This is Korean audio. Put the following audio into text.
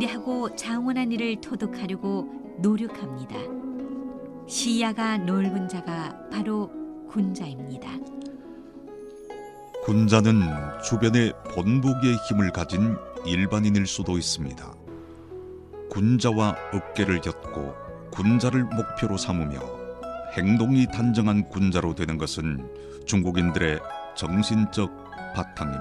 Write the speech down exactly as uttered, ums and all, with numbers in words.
방대하고 장원한 이를 토독하려고 노력합니다. 시야가 넓은 자가 바로 군자입니다. 군자는 주변에 본보기의 힘을 가진 일반인일 수도 있습니다. 군자와 어깨를 엮고 군자를 목표로 삼으며 행동이 단정한 군자로 되는 것은 중국인들의 정신적 바탕입니다.